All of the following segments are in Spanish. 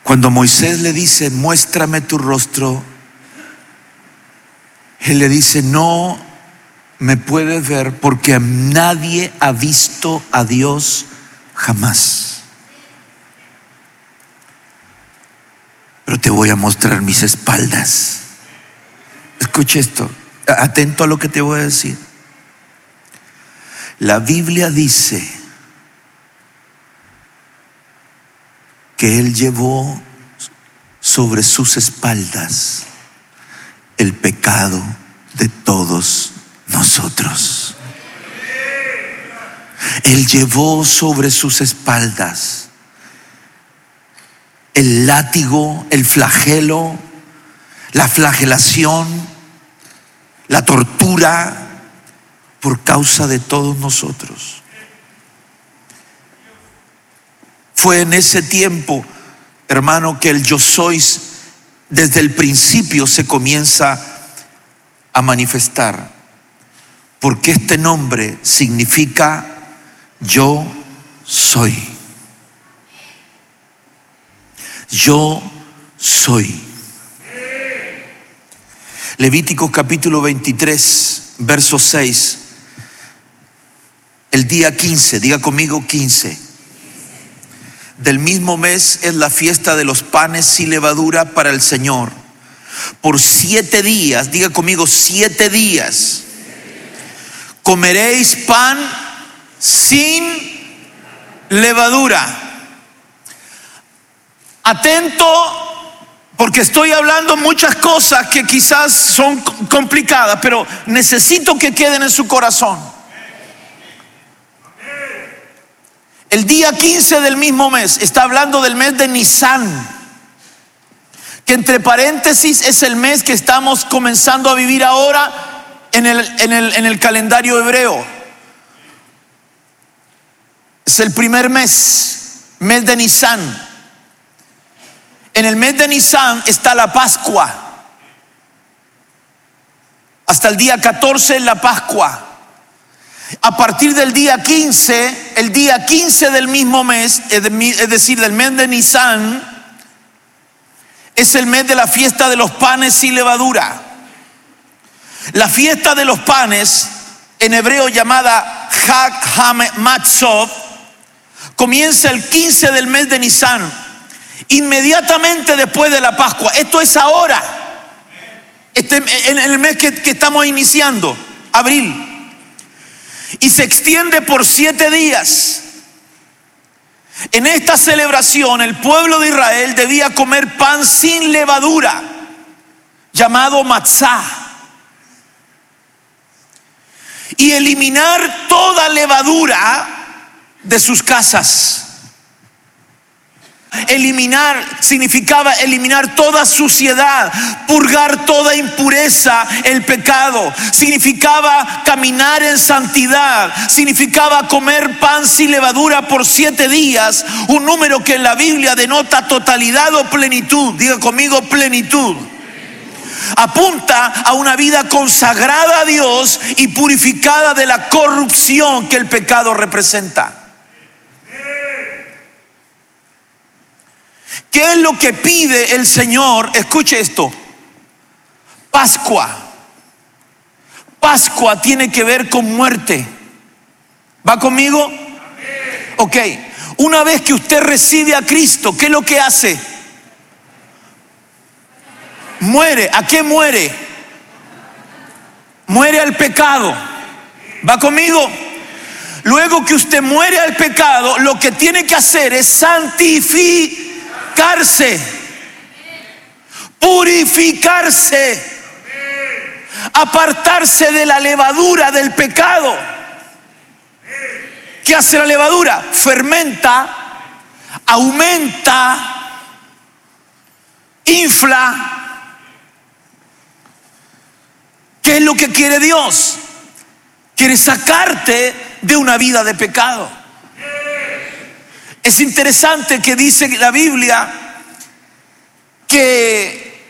Cuando Moisés le dice, muéstrame tu rostro, él le dice, no me puedes ver porque nadie ha visto a Dios jamás. Pero te voy a mostrar mis espaldas. Escuche esto, atento a lo que te voy a decir. La Biblia dice que Él llevó sobre sus espaldas el pecado de todos nosotros. Él llevó sobre sus espaldas el látigo, el flagelo, la flagelación, la tortura por causa de todos nosotros. Fue en ese tiempo, hermano, que el yo soy desde el principio se comienza a manifestar, porque este nombre significa yo soy. Yo soy. Levítico capítulo 23, verso 6. El día 15, diga conmigo 15. Del mismo mes es la fiesta de los panes sin levadura para el Señor. Por 7 días, diga conmigo 7 días, comeréis pan sin levadura. Atento, porque estoy hablando muchas cosas que quizás son complicadas, pero necesito que queden en su corazón. El día 15 del mismo mes, está hablando del mes de Nisan, que entre paréntesis es el mes que estamos comenzando a vivir ahora en el calendario hebreo. Es el primer mes de Nisan. En el mes de Nisan está la Pascua. Hasta el día 14 es la Pascua. A partir del día 15, el día 15 del mismo mes, es decir, del mes de Nisan, es el mes de la fiesta de los panes sin levadura. La fiesta de los panes, en hebreo llamada Hag HaMatzot, comienza el 15 del mes de Nisan, inmediatamente después de la Pascua. Esto es ahora, en el mes que estamos iniciando, abril. Y se extiende por 7 días. En esta celebración el pueblo de Israel debía comer pan sin levadura, llamado matzá, y eliminar toda levadura de sus casas. Eliminar significaba eliminar toda suciedad, purgar toda impureza, el pecado. Significaba caminar en santidad. Significaba comer pan sin levadura por 7 días, un número que en la Biblia denota totalidad o plenitud. Diga conmigo plenitud. Apunta a una vida consagrada a Dios y purificada de la corrupción que el pecado representa. ¿Qué es lo que pide el Señor? Escuche esto. Pascua. Pascua tiene que ver con muerte. ¿Va conmigo? Ok. Una vez que usted recibe a Cristo, ¿qué es lo que hace? Muere. ¿A qué muere? Muere al pecado. ¿Va conmigo? Luego que usted muere al pecado, lo que tiene que hacer es santificarse, purificarse, apartarse de la levadura del pecado. ¿Qué hace la levadura? Fermenta, aumenta, infla. ¿Qué es lo que quiere Dios? Quiere sacarte de una vida de pecado. Es interesante que dice la Biblia que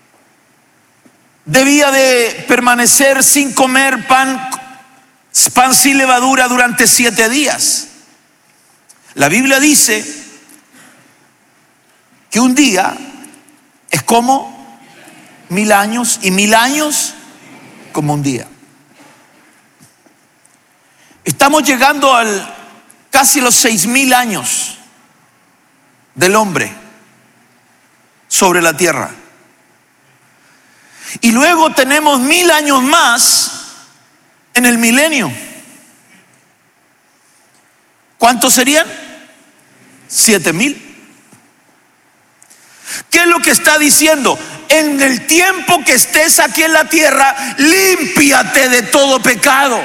debía de permanecer sin comer pan sin levadura durante 7 días. La Biblia dice que un día es como 1000 años y 1000 años como un día. Estamos llegando al casi los 6000 años del hombre sobre la tierra. Y luego tenemos 1000 años más en el milenio. ¿Cuántos serían? 7000. ¿Qué es lo que está diciendo? En el tiempo que estés aquí en la tierra, límpiate de todo pecado.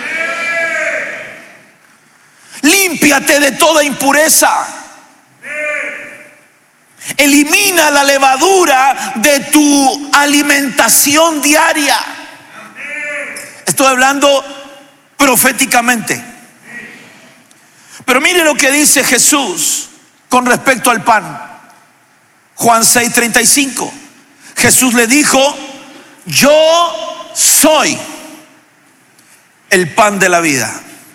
Límpiate de toda impureza. Elimina la levadura de tu alimentación diaria. Estoy hablando proféticamente. Pero mire lo que dice Jesús con respecto al pan. Juan 6:35. Jesús le dijo: yo soy el pan de la vida.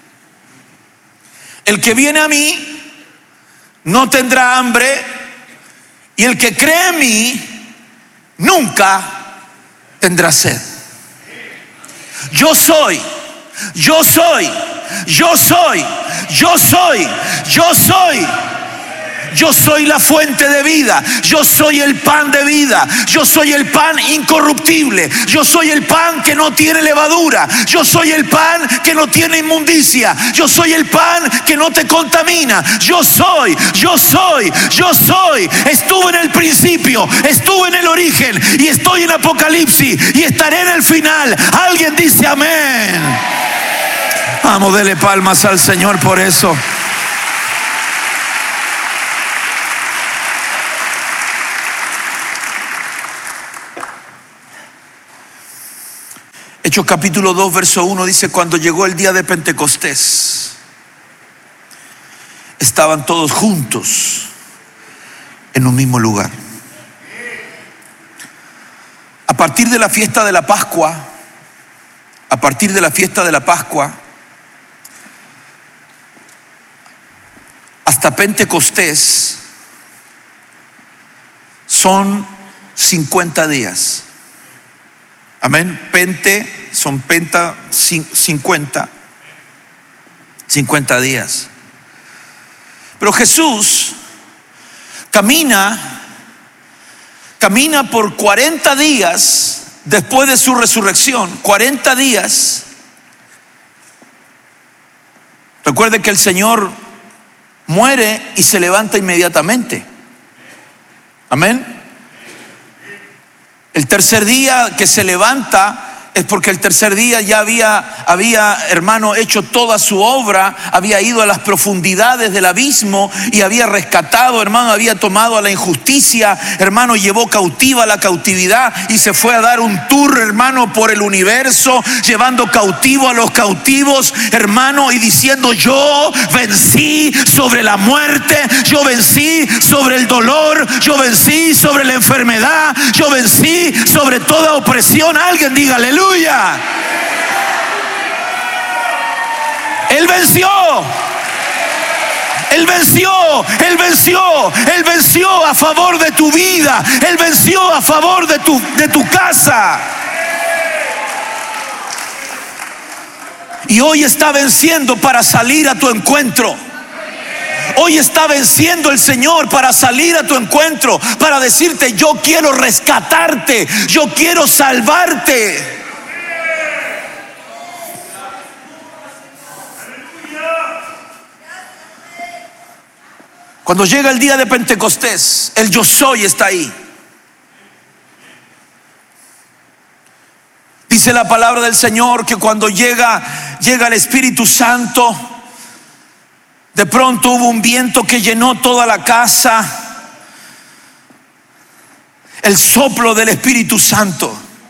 El que viene a mí no tendrá hambre, y el que cree en mí nunca tendrá sed. Yo soy, yo soy, yo soy, yo soy, yo soy. Yo soy la fuente de vida. Yo soy el pan de vida. Yo soy el pan incorruptible. Yo soy el pan que no tiene levadura. Yo soy el pan que no tiene inmundicia. Yo soy el pan que no te contamina. Yo soy, yo soy, yo soy. Estuve en el principio, estuve en el origen y estoy en Apocalipsis y estaré en el final. Alguien dice amén. Vamos, dele palmas al Señor por eso. Hechos capítulo 2 verso 1 dice: cuando llegó el día de Pentecostés, estaban todos juntos en un mismo lugar. A partir de la fiesta de la Pascua, hasta Pentecostés son 50 días. Amén. Son 50 días. Pero Jesús camina por 40 días después de su resurrección. 40 días. Recuerde que el Señor muere y se levanta inmediatamente. Amén. El tercer día que se levanta es porque el tercer día ya había, hermano, hecho toda su obra, había ido a las profundidades del abismo y había rescatado, hermano, había tomado a la injusticia, hermano, llevó cautiva la cautividad y se fue a dar un tour, hermano, por el universo, llevando cautivo a los cautivos, hermano, y diciendo: yo vencí sobre la muerte, yo vencí sobre el dolor, yo vencí sobre la enfermedad, yo vencí sobre toda opresión. Alguien diga aleluya. Él venció. Él venció, Él venció, Él venció a favor de tu vida. Él venció a favor de tu casa. Y hoy está venciendo para salir a tu encuentro. Hoy está venciendo el Señor para salir a tu encuentro, para decirte: yo quiero rescatarte, yo quiero salvarte. Cuando llega el día de Pentecostés, el yo soy está ahí. Dice la palabra del Señor que cuando llega el Espíritu Santo, de pronto hubo un viento que llenó toda la casa. El soplo del Espíritu Santo.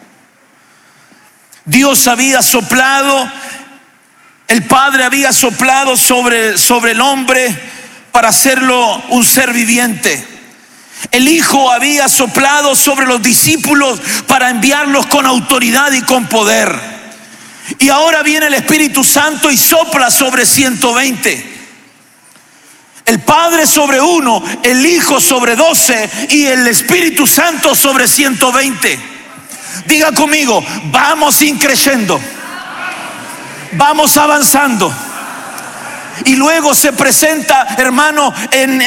Dios había soplado, el Padre había soplado sobre el hombre para hacerlo un ser viviente. El Hijo había soplado sobre los discípulos para enviarlos con autoridad y con poder. Y ahora viene el Espíritu Santo y sopla sobre 120. El Padre sobre 1, el Hijo sobre 12 y el Espíritu Santo sobre 120. Diga conmigo, vamos increciendo, vamos avanzando. Y luego se presenta, hermano, en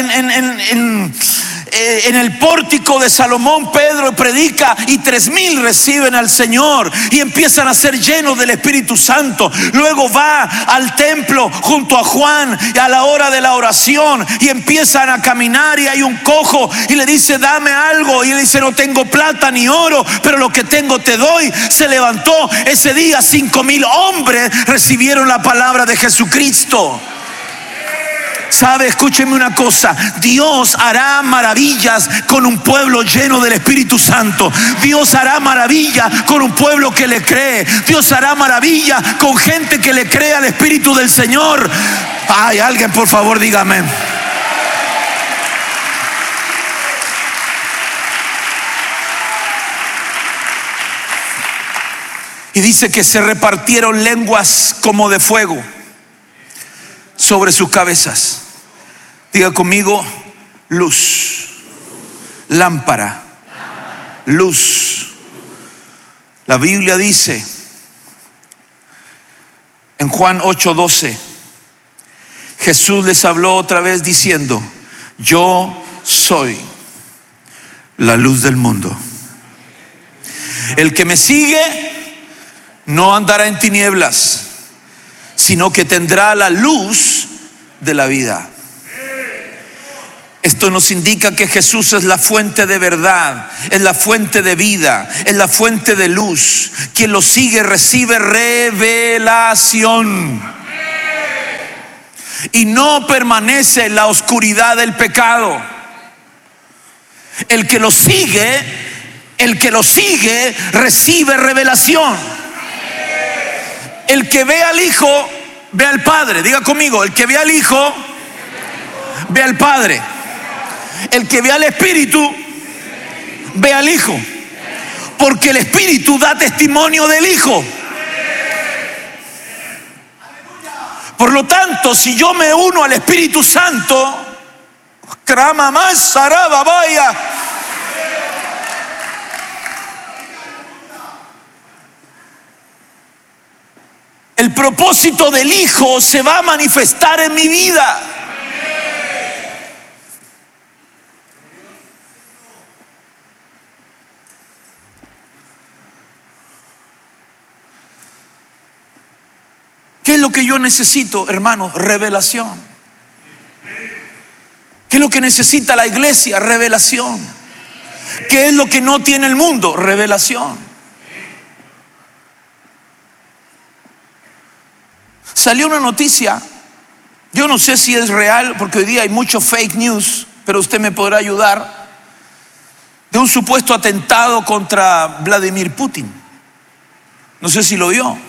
el pórtico de Salomón, Pedro predica y 3,000 reciben al Señor y empiezan a ser llenos del Espíritu Santo. Luego va al templo junto a Juan a la hora de la oración y empiezan a caminar, y hay un cojo y le dice, dame algo, y él dice, no tengo plata ni oro, pero lo que tengo te doy. Se levantó ese día, 5,000 hombres recibieron la palabra de Jesucristo. ¿Sabe? Escúcheme una cosa. Dios hará maravillas con un pueblo lleno del Espíritu Santo. Dios hará maravilla con un pueblo que le cree. Dios hará maravilla con gente que le cree al Espíritu del Señor. Ay, alguien por favor dígame. Y dice que se repartieron lenguas como de fuego sobre sus cabezas. Diga conmigo, luz, lámpara, luz. La Biblia dice en Juan 8:12, Jesús les habló otra vez diciendo, yo soy la luz del mundo. El que me sigue no andará en tinieblas, sino que tendrá la luz de la vida. Esto nos indica que Jesús es la fuente de verdad, es la fuente de vida, es la fuente de luz. Quien lo sigue recibe revelación y no permanece en la oscuridad del pecado. El que lo sigue recibe revelación. El que ve al Hijo ve al Padre. Diga conmigo, el que ve al Hijo ve al Padre. El que ve al Espíritu ve al Hijo, porque el Espíritu da testimonio del Hijo. Por lo tanto, si yo me uno al Espíritu Santo, el propósito del Hijo se va a manifestar en mi vida. ¿Qué es lo que yo necesito, hermano? Revelación. ¿Qué es lo que necesita la iglesia? Revelación. ¿Qué es lo que no tiene el mundo? Revelación. Salió una noticia, yo no sé si es real, porque hoy día hay mucho fake news, pero usted me podrá ayudar, de un supuesto atentado contra Vladimir Putin. No sé si lo vio.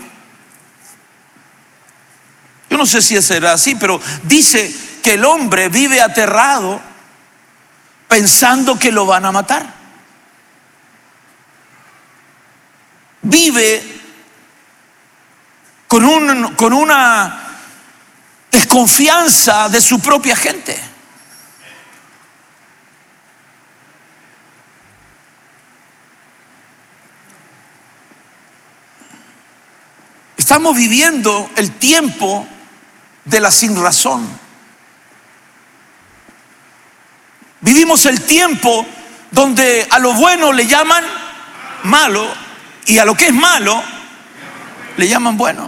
Yo no sé si será así, pero dice que el hombre vive aterrado pensando que lo van a matar. Vive con una desconfianza de su propia gente. Estamos viviendo el tiempo de la sinrazón. Vivimos el tiempo donde a lo bueno le llaman malo y a lo que es malo le llaman bueno.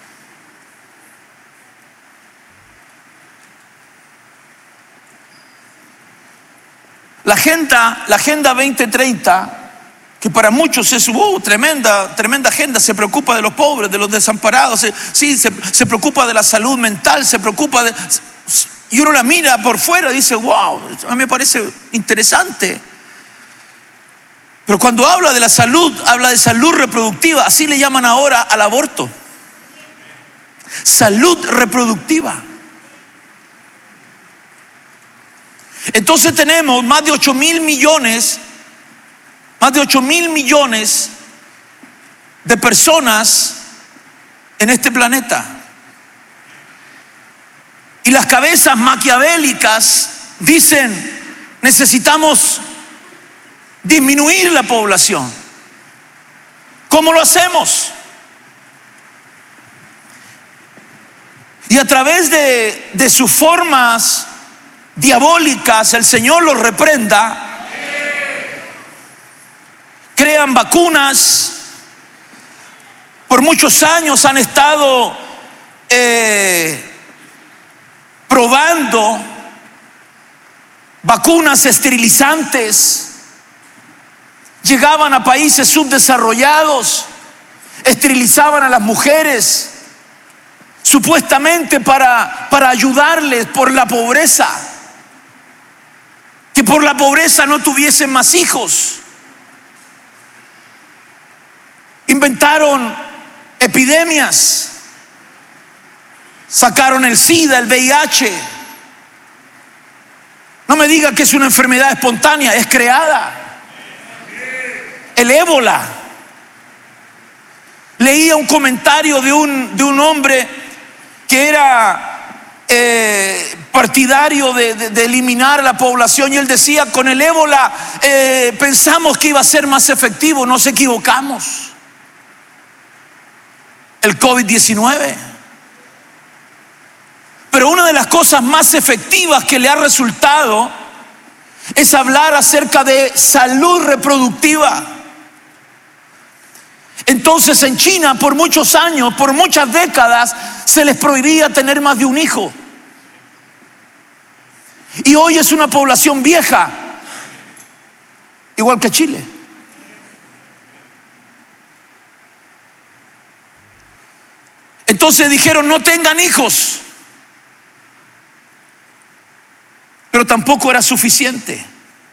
La Agenda 2030, que para muchos es tremenda agenda, se preocupa de los pobres, de los desamparados, se preocupa de la salud mental, se preocupa de... Y uno la mira por fuera y dice, wow, a mí me parece interesante. Pero cuando habla de la salud, habla de salud reproductiva, así le llaman ahora al aborto. Salud reproductiva. Entonces tenemos más de 8,000 millones de personas en este planeta. Y las cabezas maquiavélicas dicen, necesitamos disminuir la población. ¿Cómo lo hacemos? Y a través de sus formas diabólicas, el Señor los reprenda, crean vacunas. Por muchos años han estado probando vacunas esterilizantes. Llegaban a países subdesarrollados, esterilizaban a las mujeres, supuestamente para ayudarles por la pobreza, que por la pobreza no tuviesen más hijos. Inventaron epidemias, sacaron el SIDA, el VIH. No me diga que es una enfermedad espontánea, es creada. El ébola. Leía un comentario de un hombre que era partidario de eliminar la población, y él decía, con el ébola pensamos que iba a ser más efectivo, nos equivocamos. El COVID-19. Pero una de las cosas más efectivas que le ha resultado es hablar acerca de salud reproductiva. Entonces en China por muchos años, por muchas décadas, se les prohibía tener más de un hijo. Y hoy es una población vieja, igual que Chile. Entonces dijeron, no tengan hijos. Pero tampoco era suficiente.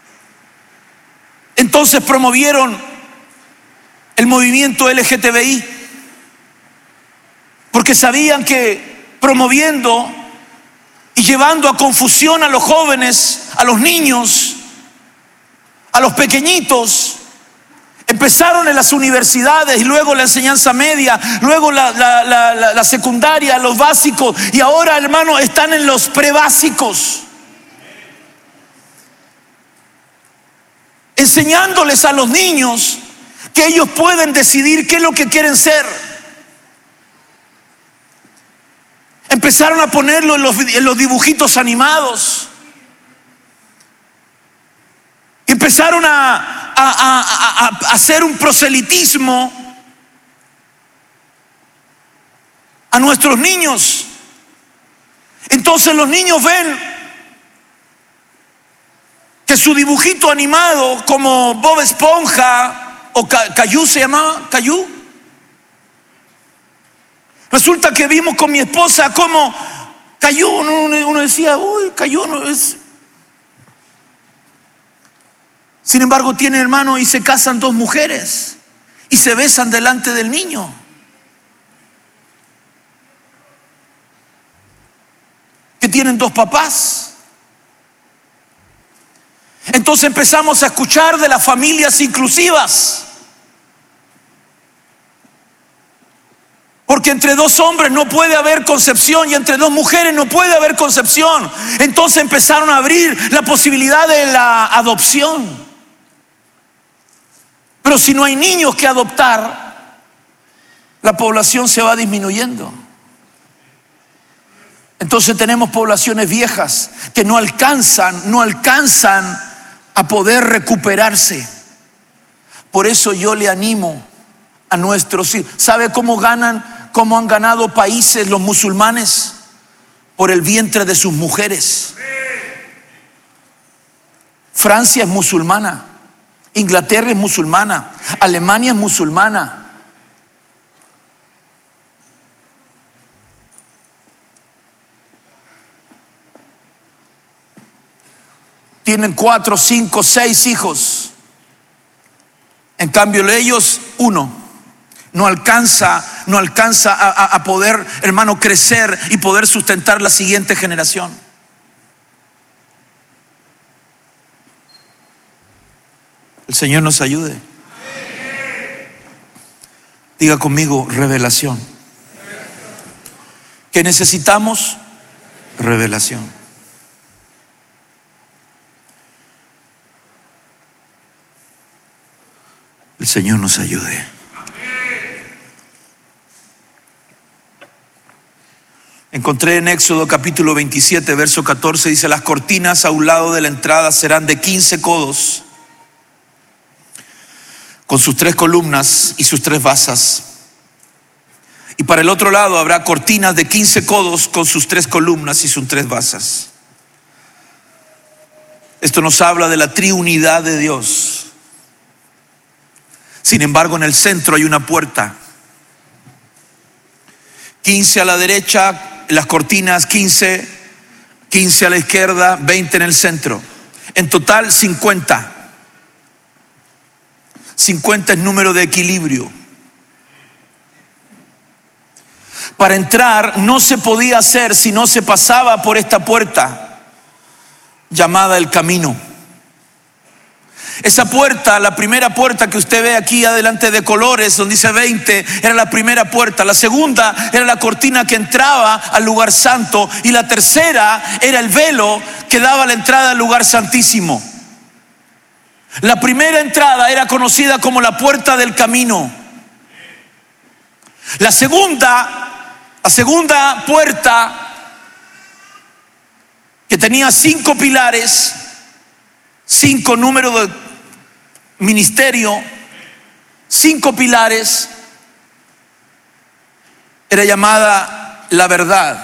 Entonces promovieron el movimiento LGTBI, porque sabían que promoviendo y llevando a confusión a los jóvenes, a los niños, a los pequeñitos, empezaron en las universidades y luego la enseñanza media, luego la secundaria, los básicos, y ahora, hermano, están en los prebásicos, enseñándoles a los niños que ellos pueden decidir qué es lo que quieren ser. Empezaron a ponerlo en los dibujitos animados. Empezaron a hacer un proselitismo a nuestros niños. Entonces los niños ven que su dibujito animado, como Bob Esponja o Caillou, se llamaba Caillou. Resulta que vimos con mi esposa como Caillou, uno decía, uy, Caillou no es. Sin embargo, tiene hermano y se casan dos mujeres y se besan delante del niño. Que tienen dos papás. Entonces empezamos a escuchar de las familias inclusivas. Porque entre dos hombres no puede haber concepción y entre dos mujeres no puede haber concepción. Entonces empezaron a abrir la posibilidad de la adopción. Pero si no hay niños que adoptar, la población se va disminuyendo. Entonces tenemos poblaciones viejas que no alcanzan a poder recuperarse. Por eso yo le animo a nuestros hijos. ¿Sabe cómo han ganado países los musulmanes? Por el vientre de sus mujeres. Francia es musulmana, Inglaterra es musulmana, Alemania es musulmana. Tienen 4, 5, 6 hijos. En cambio ellos, uno. No alcanza a poder, hermano, crecer y poder sustentar la siguiente generación. El Señor nos ayude. Diga conmigo, revelación. ¿Qué necesitamos? revelación. El Señor nos ayude. Encontré en Éxodo capítulo 27, verso 14, dice: las cortinas a un lado de la entrada serán de 15 codos, con sus 3 columnas y sus 3 basas. Y para el otro lado habrá cortinas de 15 codos con sus 3 columnas y sus 3 basas. Esto nos habla de la triunidad de Dios. Sin embargo, en el centro hay una puerta. 15 a la derecha, las cortinas 15 a la izquierda, 20 en el centro. En total 50. 50 es número de equilibrio. Para entrar no se podía hacer si no se pasaba por esta puerta llamada el camino. Esa puerta, la primera puerta que usted ve aquí adelante de colores, donde dice 20, era la primera puerta. La segunda era la cortina que entraba al lugar santo. Y la tercera era el velo que daba la entrada al lugar santísimo. La primera entrada era conocida como la puerta del camino. La segunda puerta, que tenía 5 pilares, 5 números de ministerio, 5 pilares, era llamada la verdad.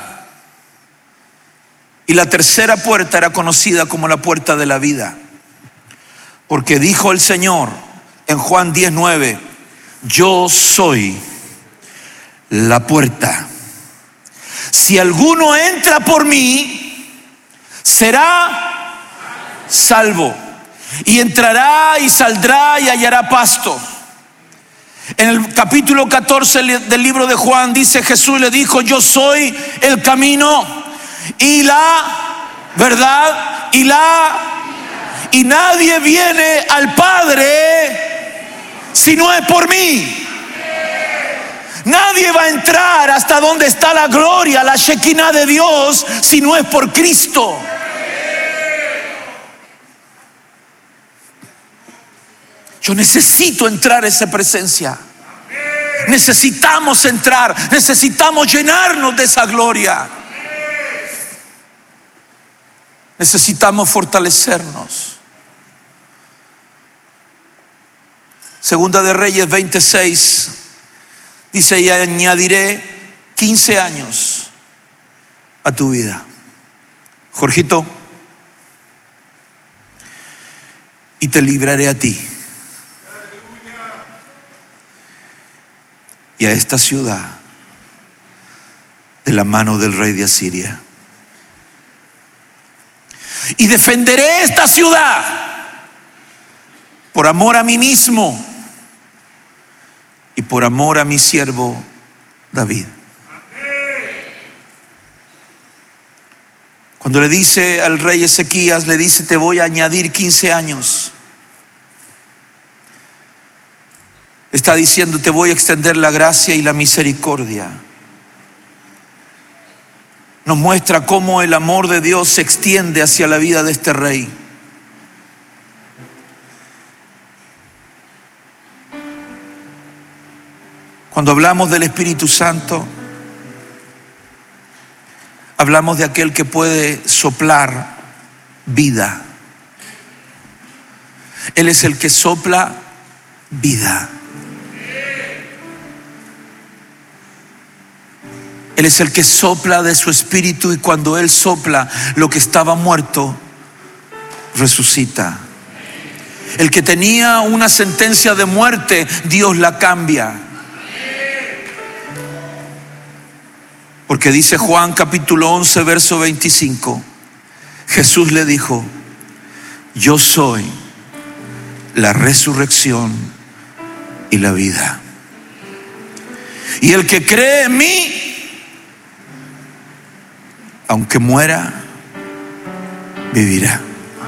Y la tercera puerta era conocida como la puerta de la vida. Porque dijo el Señor en Juan 10:9: yo soy la puerta. Si alguno entra por mí, será salvo. Y entrará y saldrá y hallará pasto. En el capítulo 14 del libro de Juan dice: Jesús le dijo: yo soy el camino y la verdad y nadie viene al Padre si no es por mí. Nadie va a entrar hasta donde está la gloria, la Shekinah de Dios, si no es por Cristo. Yo necesito entrar a esa presencia. Necesitamos entrar, necesitamos llenarnos de esa gloria. Necesitamos fortalecernos. Segunda de Reyes 26 dice: y añadiré 15 años a tu vida. Jorgito, y te libraré a ti y a esta ciudad de la mano del rey de Asiria. Y defenderé esta ciudad por amor a mí mismo y por amor a mi siervo David. Cuando le dice al rey Ezequías, le dice: te voy a añadir 15 años. Está diciendo: te voy a extender la gracia y la misericordia. Nos muestra cómo el amor de Dios se extiende hacia la vida de este rey. Cuando hablamos del Espíritu Santo, hablamos de aquel que puede soplar vida. Él es el que sopla vida. Él es el que sopla de su espíritu, y cuando Él sopla, lo que estaba muerto resucita. El que tenía una sentencia de muerte, Dios la cambia. Porque dice Juan capítulo 11 verso 25, Jesús le dijo: yo soy la resurrección y la vida. Y el que cree en mí, aunque muera, vivirá.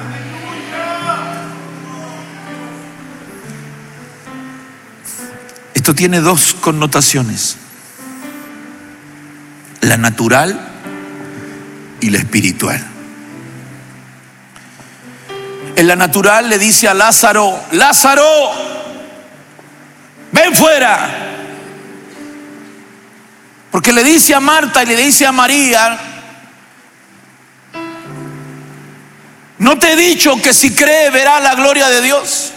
Esto tiene 2 connotaciones: la natural y la espiritual. En la natural le dice a Lázaro: Lázaro, ven fuera. Porque le dice a Marta y le dice a María: ¿no te he dicho que si cree verá la gloria de Dios?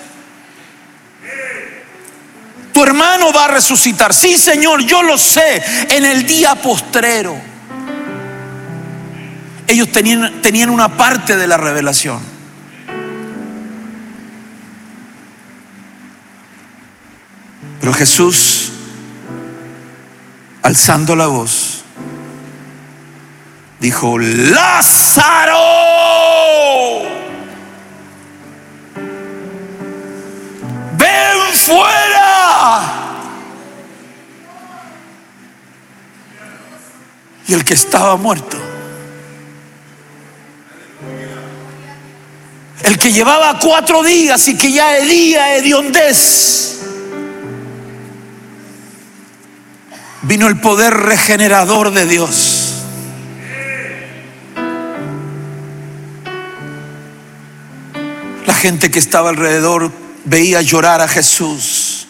Tu hermano va a resucitar. Sí, Señor, yo lo sé, en el día postrero. Ellos tenían una parte de la revelación. Pero Jesús, alzando la voz, dijo: Lázaro, ven fuera. Y el que estaba muerto, el que llevaba 4 días y que ya hedía hediondez, vino el poder regenerador de Dios. La gente que estaba alrededor veía llorar a Jesús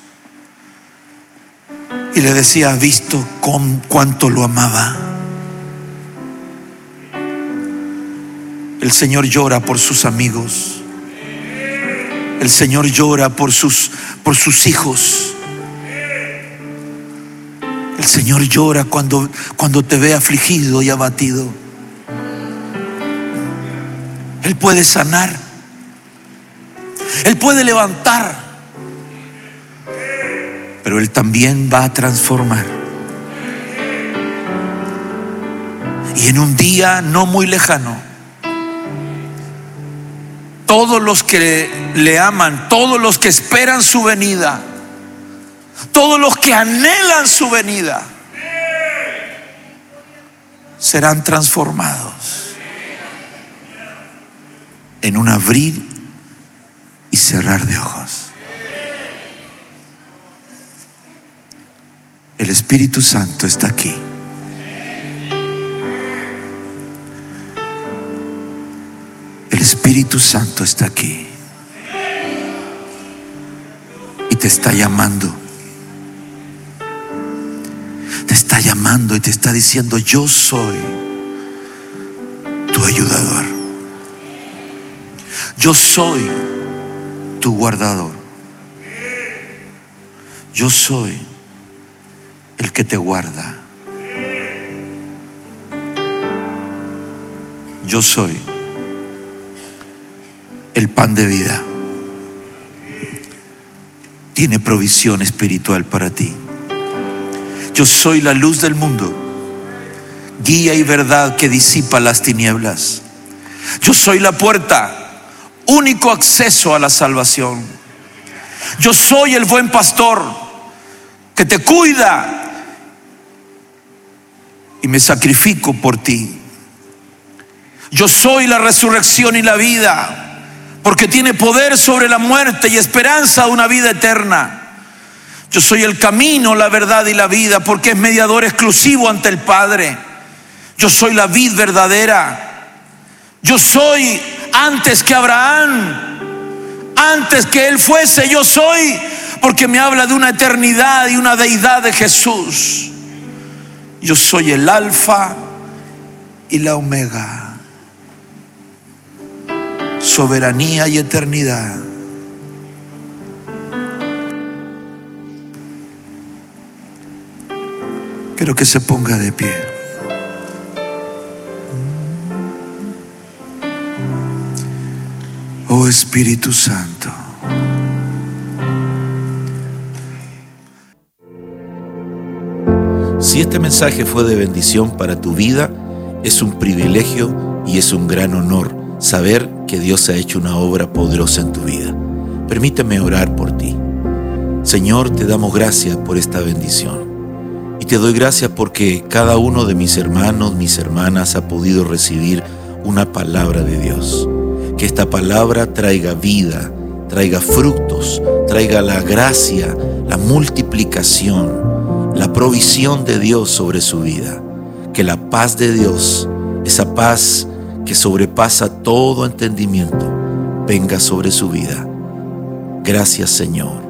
y le decía: ¿has visto cuánto lo amaba? El Señor llora por sus amigos. El Señor llora por sus hijos. El Señor llora cuando te ve afligido y abatido. Él puede sanar. Él puede levantar. Pero Él también va a transformar. Y en un día no muy lejano, todos los que le aman, todos los que esperan su venida, todos los que anhelan su venida, serán transformados en un abrir y cerrar de ojos. El Espíritu Santo está aquí. El Espíritu Santo está aquí y te está llamando. Te está llamando y te está diciendo: yo soy tu ayudador. Yo soy tu guardador. Yo soy el que te guarda. Yo soy el pan de vida. Tiene provisión espiritual para ti. Yo soy la luz del mundo, guía y verdad que disipa las tinieblas. Yo soy la puerta, único acceso a la salvación. Yo soy el buen pastor que te cuida y me sacrifico por ti. Yo soy la resurrección y la vida, porque tiene poder sobre la muerte y esperanza de una vida eterna. Yo soy el camino, la verdad y la vida, porque es mediador exclusivo ante el Padre. Yo soy la vid verdadera. Yo soy antes que Abraham, antes que él fuese, yo soy, porque me habla de una eternidad y una deidad de Jesús. Yo soy el alfa y la omega. Soberanía y eternidad. Quiero que se ponga de pie. Oh Espíritu Santo. Si este mensaje fue de bendición para tu vida, es un privilegio y es un gran honor saber que Dios ha hecho una obra poderosa en tu vida. Permíteme orar por ti. Señor, te damos gracias por esta bendición. Y te doy gracias porque cada uno de mis hermanos, mis hermanas ha podido recibir una palabra de Dios. Que esta palabra traiga vida, traiga frutos, traiga la gracia, la multiplicación, la provisión de Dios sobre su vida. Que la paz de Dios, esa paz que sobrepasa todo entendimiento, venga sobre su vida. Gracias, Señor.